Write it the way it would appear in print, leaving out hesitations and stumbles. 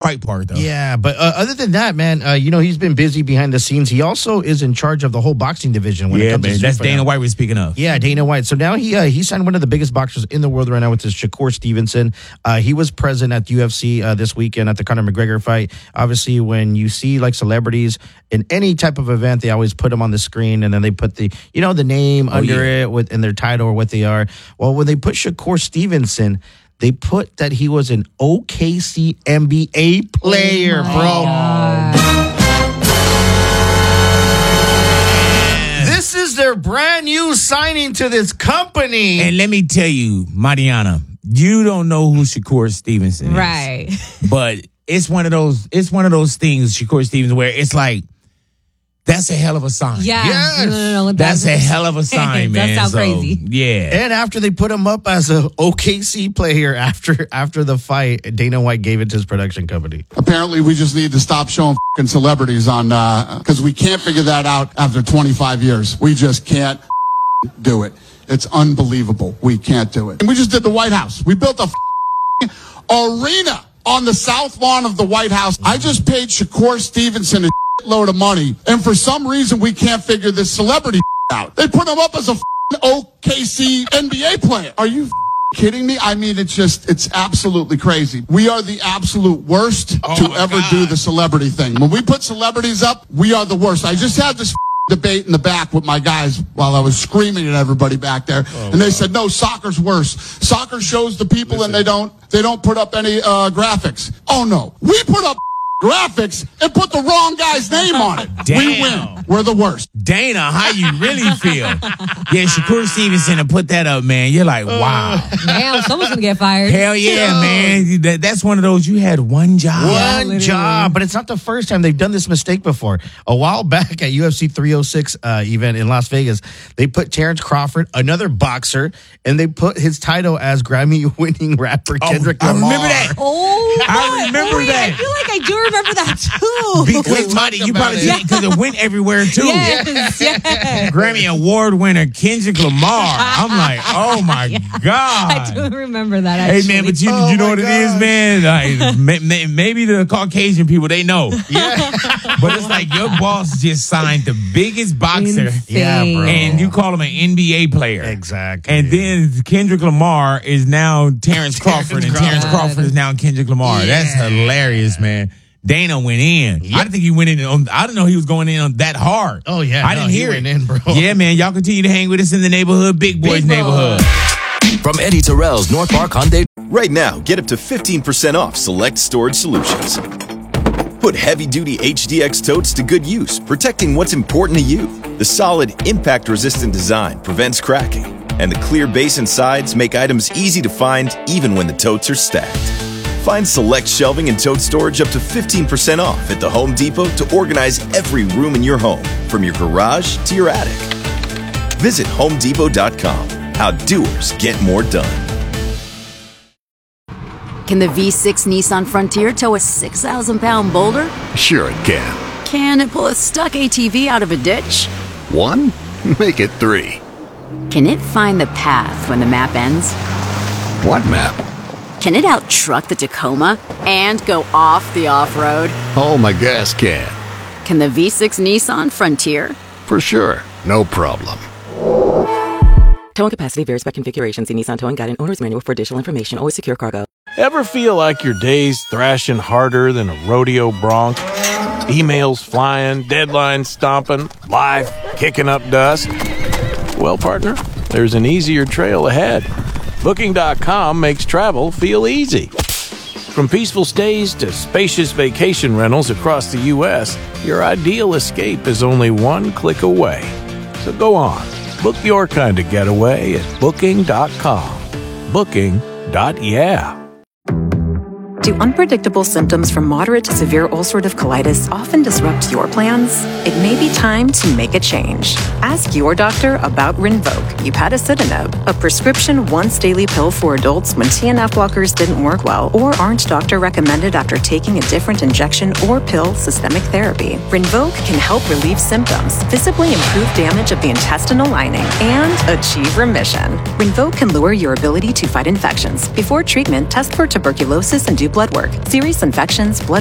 fight part, though. Yeah, but other than that, man, he's been busy behind the scenes. He also is in charge of the whole boxing division. When it comes to that's Dana White we're speaking of. Yeah, Dana White. So now he signed one of the biggest boxers in the world right now, with this Shakur Stevenson. He was present at UFC this weekend at the Conor McGregor fight. Obviously, when you see like celebrities in any type of event, they always put them on the screen, and then they put the name under it in their title or what they are. Well, when they put Shakur Stevenson, they put that he was an OKC NBA player, bro. This is their brand new signing to this company. And let me tell you, Mariana, you don't know who Shakur Stevenson is. Right. But it's one of those things, Shakur Stevenson, where it's like, that's a hell of a sign. Yeah. Yes. No. That's a hell of a sign, man. That sounds crazy. Yeah. And after they put him up as a OKC player after the fight, Dana White gave it to his production company. Apparently, we just need to stop showing fucking celebrities on, because we can't figure that out after 25 years. We just can't do it. It's unbelievable. We can't do it. And we just did the White House. We built a arena on the south lawn of the White House. I just paid Shakur Stevenson a load of money, and for some reason we can't figure this celebrity out. They put him up as a OKC NBA player. Are you kidding me? I mean, it's absolutely crazy. We are the absolute worst to ever do the celebrity thing. When we put celebrities up, we are the worst. I just had this debate in the back with my guys while I was screaming at everybody back there, and they said, no, soccer's worse. Soccer shows the people, and they don't put up any graphics. Oh no, we put up graphics and put the wrong guy's name on it. Damn. We win. We're the worst. Dana, how you really feel? Yeah, Shakur Stevenson to put that up, man. You're like, wow. Damn, someone's gonna get fired. Hell yeah, man. That's one of those, you had one job. One job, but it's not the first time they've done this mistake before. A while back at UFC 306 event in Las Vegas, they put Terrence Crawford, another boxer, and they put his title as Grammy-winning rapper Kendrick Lamar. I remember that. I remember that. I feel like I do remember that too. Because, Monty, you probably did because it went everywhere too. Yes. Grammy Award winner Kendrick Lamar. I'm like, oh my God. I do remember that, actually. Hey, man, but you know what it is, man? Like, maybe the Caucasian people, they know. Yeah. But it's like your boss just signed the biggest boxer. Insane. Yeah, bro. And you call him an NBA player. Exactly. And then Kendrick Lamar is now Terrence Crawford, and Terrence Crawford is now Kendrick Lamar. Yeah. That's hilarious, man. Dana went in. Yep. I didn't think he went in. I didn't know he was going in on that hard. Oh, yeah. I didn't hear he it. went in, bro. Yeah, man. Y'all continue to hang with us in the neighborhood, Big Boys neighborhood. From Eddie Terrell's North Park Hyundai. Right now, get up to 15% off select storage solutions. Put heavy-duty HDX totes to good use, protecting what's important to you. The solid, impact-resistant design prevents cracking, and the clear base and sides make items easy to find even when the totes are stacked. Find select shelving and tote storage up to 15% off at the Home Depot to organize every room in your home, from your garage to your attic. Visit HomeDepot.com. How doers get more done. Can the V6 Nissan Frontier tow a 6,000-pound boulder? Sure it can. Can it pull a stuck ATV out of a ditch? 1? Make it 3. Can it find the path when the map ends? What map? Can it out-truck the Tacoma and go off the off-road? Oh, my gas can. Can the V6 Nissan Frontier? For sure. No problem. Towing capacity varies by configuration. See Nissan Towing Guide and Owner's Manual for additional information. Always secure cargo. Ever feel like your day's thrashing harder than a rodeo bronc? Emails flying, deadlines stomping, life kicking up dust? Well, partner, there's an easier trail ahead. Booking.com makes travel feel easy. From peaceful stays to spacious vacation rentals across the U.S., your ideal escape is only one click away. So go on, book your kind of getaway at Booking.com. Booking.yeah. Do unpredictable symptoms from moderate to severe ulcerative colitis often disrupt your plans? It may be time to make a change. Ask your doctor about Rinvoq, upadacitinib, a prescription once-daily pill for adults when TNF blockers didn't work well or aren't doctor-recommended after taking a different injection or pill systemic therapy. Rinvoq can help relieve symptoms, visibly improve damage of the intestinal lining, and achieve remission. Rinvoq can lower your ability to fight infections. Before treatment, test for tuberculosis and do blood work. Serious infections, blood